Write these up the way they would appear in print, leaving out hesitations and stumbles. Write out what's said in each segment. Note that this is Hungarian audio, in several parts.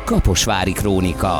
Kaposvári Krónika.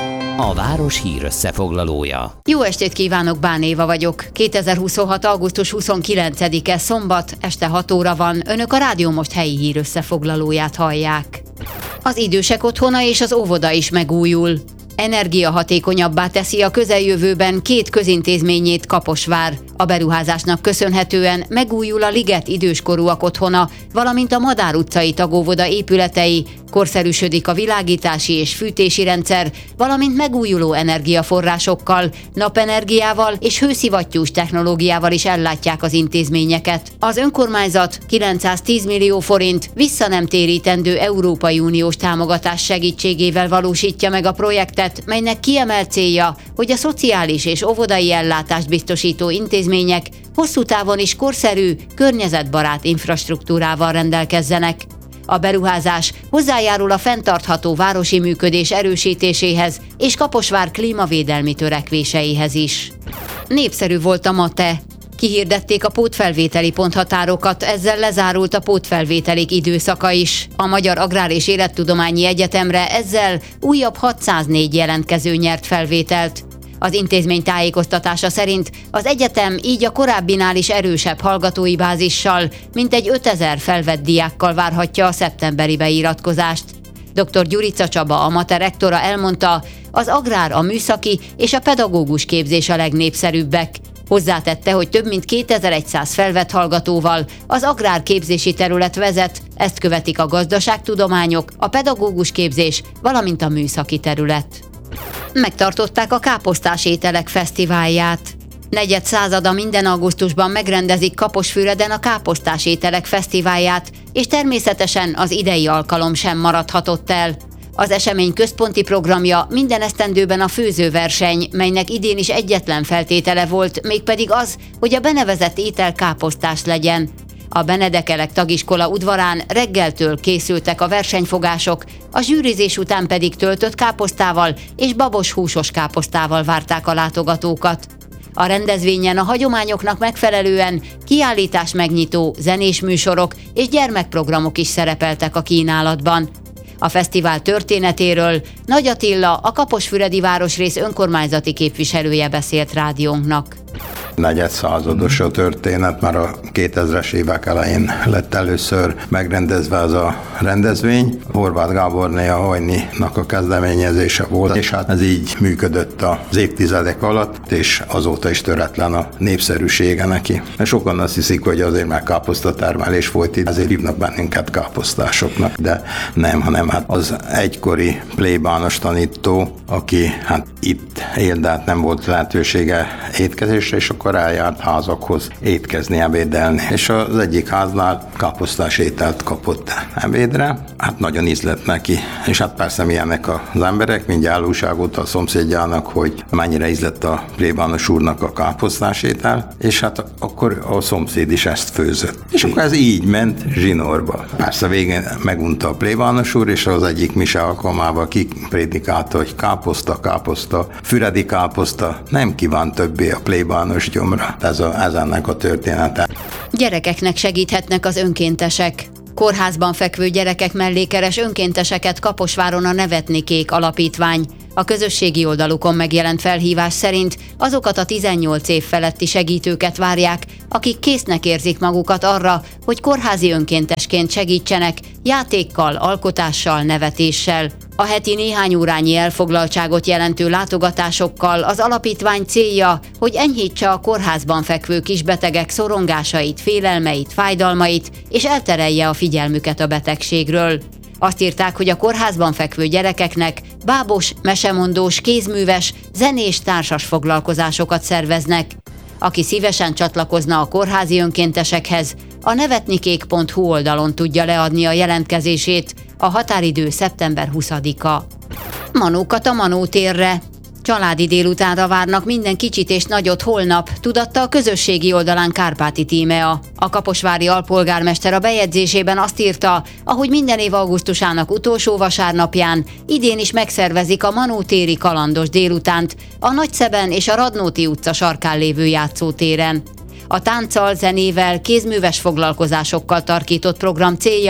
A város hírösszefoglalója. Jó estét kívánok, Bán Éva vagyok. 2026. augusztus 29-e szombat, este 6 óra van. Önök a Rádió Most helyi hírösszefoglalóját hallják. Az idősek otthona és az óvoda is megújul. Energiahatékonyabbá teszi a közeljövőben 2 közintézményét Kaposvár. A beruházásnak köszönhetően megújul a Liget időskorúak otthona, valamint a Madár utcai tagóvoda épületei, korszerűsödik a világítási és fűtési rendszer, valamint megújuló energiaforrásokkal, napenergiával és hőszivattyús technológiával is ellátják az intézményeket. Az önkormányzat 910 millió forint visszanemtérítendő Európai Uniós támogatás segítségével valósítja meg a projektet, melynek kiemelt célja, hogy a szociális és óvodai ellátást biztosító intézmények hosszú távon is korszerű, környezetbarát infrastruktúrával rendelkezzenek. A beruházás hozzájárul a fenntartható városi működés erősítéséhez és Kaposvár klímavédelmi törekvéseihez is. Népszerű volt a MATE. Kihirdették a pótfelvételi ponthatárokat, ezzel lezárult a pótfelvételik időszaka is. A Magyar Agrár és Élettudományi Egyetemre ezzel újabb 604 jelentkező nyert felvételt. Az intézmény tájékoztatása szerint az egyetem így a korábbinál is erősebb hallgatói bázissal, mintegy 5000 felvett diákkal várhatja a szeptemberi beiratkozást. Dr. Gyurica Csaba, a MATE rektora elmondta, az agrár, a műszaki és a pedagógus képzés a legnépszerűbbek. Hozzátette, hogy több mint 2100 felvett hallgatóval az agrárképzési terület vezet, ezt követik a gazdaságtudományok, a pedagógus képzés, valamint a műszaki terület. Megtartották a káposztás ételek fesztiválját. Negyed százada minden augusztusban megrendezik Kaposfüreden a káposztás ételek fesztiválját, és természetesen az idei alkalom sem maradhatott el. Az esemény központi programja minden esztendőben a főzőverseny, melynek idén is egyetlen feltétele volt, mégpedig az, hogy a benevezett étel káposztás legyen. A Benedekelek tagiskola udvarán reggeltől készültek a versenyfogások, a zsűrizés után pedig töltött káposztával és babos húsos káposztával várták a látogatókat. A rendezvényen a hagyományoknak megfelelően kiállítás megnyitó, zenés műsorok és gyermekprogramok is szerepeltek a kínálatban. A fesztivál történetéről Nagy Attila, a kaposfüredi városrész önkormányzati képviselője beszélt rádiónknak. Negyedszázados a történet, már a 2000-es évek elején lett először megrendezve az a rendezvény. Horváth Gáborné, a Hajninak a kezdeményezése volt, és hát ez így működött az évtizedek alatt, és azóta is töretlen a népszerűsége neki. Sokan azt hiszik, hogy azért már káposztatermelés folyt itt, ezért hívnak bennünket káposztásoknak, de nem, hanem hát az egykori plébános tanító, aki hát itt élt, de hát nem volt lehetősége étkezésre, és akkor eljárt házakhoz étkezni, ebédelni. És az egyik háznál káposztás ételt kapott ebédre, hát nagyon ízlett neki. És hát persze milyenek az emberek, mindjárt elúságolt a szomszédjának, hogy mennyire ízlett a plébános úrnak a káposztás étel, és hát akkor a szomszéd is ezt főzött. És akkor ez így ment zsinórba. Persze végén megunta a plébános úr, és az egyik mise alkalmával kiprédikálta, hogy káposzta, füredi káposzta, nem kíván többé a plébános gyomra. Ez ennek a története. Gyerekeknek segíthetnek az önkéntesek. Kórházban fekvő gyerekek mellé keres önkénteseket Kaposváron a Nevetnikék alapítvány. A közösségi oldalukon megjelent felhívás szerint azokat a 18 év feletti segítőket várják, akik késznek érzik magukat arra, hogy kórházi önkéntesként segítsenek, játékkal, alkotással, nevetéssel. A heti néhány órányi elfoglaltságot jelentő látogatásokkal az alapítvány célja, hogy enyhítse a kórházban fekvő kisbetegek szorongásait, félelmeit, fájdalmait, és elterelje a figyelmüket a betegségről. Azt írták, hogy a kórházban fekvő gyerekeknek bábos, mesemondós, kézműves, zenés társas foglalkozásokat szerveznek. Aki szívesen csatlakozna a kórházi önkéntesekhez, a nevetnikék.hu oldalon tudja leadni a jelentkezését, a határidő szeptember 20-a. Manókat a Manó térre. Családi délutánra várnak minden kicsit és nagyot holnap, tudatta a közösségi oldalán Kárpáti Tímea. A kaposvári alpolgármester a bejegyzésében azt írta, ahogy minden év augusztusának utolsó vasárnapján, idén is megszervezik a Manó téri kalandos délutánt a Nagyszeben és a Radnóti utca sarkán lévő játszótéren. A tánccal, zenével, kézműves foglalkozásokkal tarkított program célja,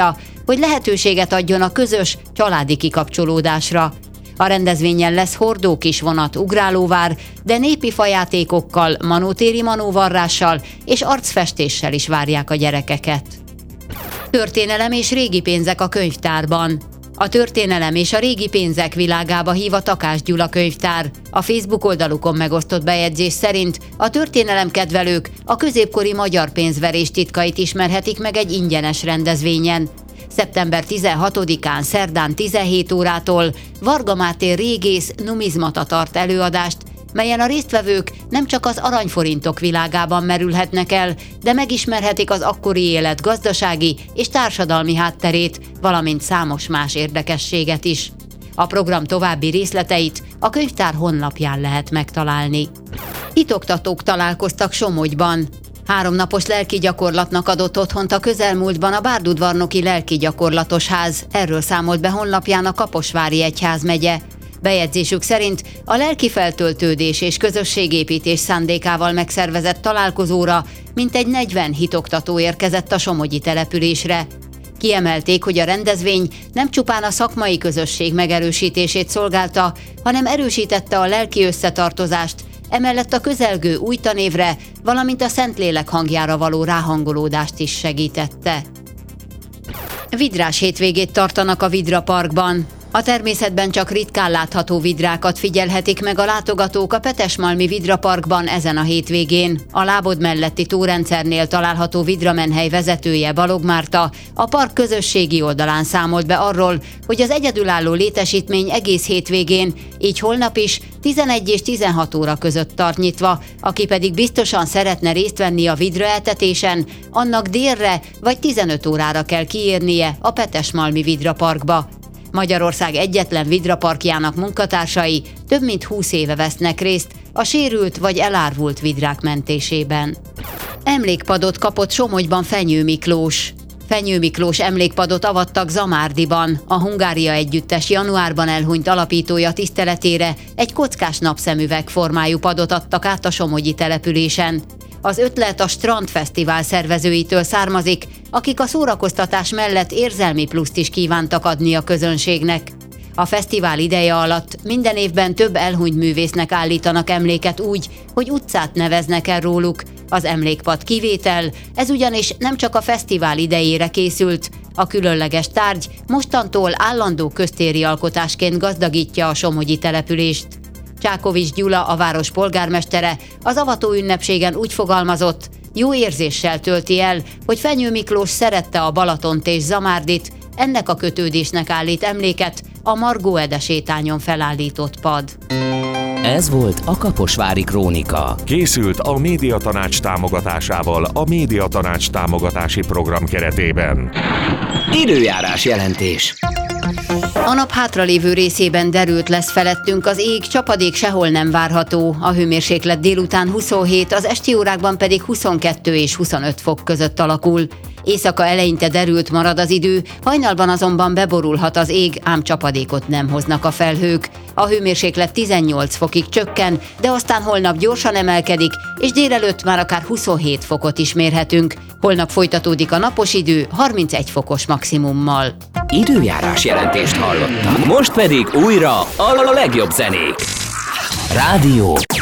hogy lehetőséget adjon a közös, családi kikapcsolódásra. A rendezvényen lesz hordókis vonat, ugrálóvár, de népi fajátékokkal, manótéri manóvarrással és arcfestéssel is várják a gyerekeket. Történelem és régi pénzek a könyvtárban. A történelem és a régi pénzek világába hív a Takács Gyula könyvtár. A Facebook oldalukon megosztott bejegyzés szerint a történelemkedvelők a középkori magyar pénzverés titkait ismerhetik meg egy ingyenes rendezvényen. Szeptember 16-án szerdán 17 órától Varga Máté régész numizmata tart előadást, melyen a résztvevők nem csak az aranyforintok világában merülhetnek el, de megismerhetik az akkori élet gazdasági és társadalmi hátterét, valamint számos más érdekességet is. A program további részleteit a könyvtár honlapján lehet megtalálni. Hitoktatók találkoztak Somogyban. 3 napos lelki gyakorlatnak adott otthont a közelmúltban a Bárdudvarnoki Lelki Gyakorlatos Ház, erről számolt be honlapján a Kaposvári Egyházmegye. Bejegyzésük szerint a lelki feltöltődés és közösségépítés szándékával megszervezett találkozóra mintegy 40 hitoktató érkezett a somogyi településre. Kiemelték, hogy a rendezvény nem csupán a szakmai közösség megerősítését szolgálta, hanem erősítette a lelki összetartozást, emellett a közelgő új tanévre, valamint a Szentlélek hangjára való ráhangolódást is segítette. Vidrás hétvégét tartanak a Vidra Parkban. A természetben csak ritkán látható vidrákat figyelhetik meg a látogatók a Petesmalmi Vidra Parkban ezen a hétvégén. A lábod melletti tórendszernél található vidramenhely vezetője, Balog Márta, a park közösségi oldalán számolt be arról, hogy az egyedülálló létesítmény egész hétvégén, így holnap is 11 és 16 óra között tart nyitva, aki pedig biztosan szeretne részt venni a vidraeltetésen, annak délre vagy 15 órára kell kiérnie a Petesmalmi Vidra Parkba. Magyarország egyetlen vidraparkjának munkatársai több mint 20 éve vesznek részt a sérült vagy elárvult vidrák mentésében. Emlékpadot kapott Somogyban Fenyő Miklós. Fenyő Miklós emlékpadot avattak Zamárdiban. A Hungária Együttes januárban elhunyt alapítója tiszteletére egy kockás napszemüveg formájú padot adtak át a somogyi településen. Az ötlet a Strandfesztivál szervezőitől származik, akik a szórakoztatás mellett érzelmi pluszt is kívántak adni a közönségnek. A fesztivál ideje alatt minden évben több elhunyt művésznek állítanak emléket úgy, hogy utcát neveznek el róluk. Az emlékpad kivétel, ez ugyanis nem csak a fesztivál idejére készült, a különleges tárgy mostantól állandó köztéri alkotásként gazdagítja a somogyi települést. Csákovics Gyula, a város polgármestere, az avató ünnepségen úgy fogalmazott, jó érzéssel tölti el, hogy Fenyő Miklós szerette a Balatont és Zamárdit, ennek a kötődésnek állít emléket a Margó Ede sétányon felállított pad. Ez volt a Kaposvári Krónika. Készült a Médiatanács támogatásával a Médiatanács támogatási program keretében. Időjárás jelentés. A nap hátralévő részében derült lesz felettünk az ég, csapadék sehol nem várható. A hőmérséklet délután 27, az esti órákban pedig 22 és 25 fok között alakul. Éjszaka eleinte derült marad az idő, hajnalban azonban beborulhat az ég, ám csapadékot nem hoznak a felhők. A hőmérséklet 18 fokig csökken, de aztán holnap gyorsan emelkedik, és délelőtt már akár 27 fokot is mérhetünk. Holnap folytatódik a napos idő 31 fokos maximummal. Időjárás jelentést hallottak. Most pedig újra a legjobb zenék. Rádió